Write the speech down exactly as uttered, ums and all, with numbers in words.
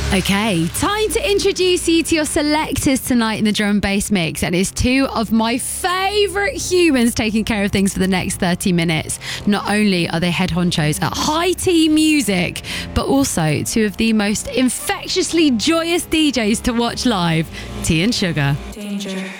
Okay, time to introduce you to your selectors tonight in the drum and bass mix, and it's two of my favourite humans taking care of things for the next thirty minutes. Not only are they head honchos at High Tea Music, but also two of the most infectiously joyous D Js to watch live, Tea and Sugar. Danger.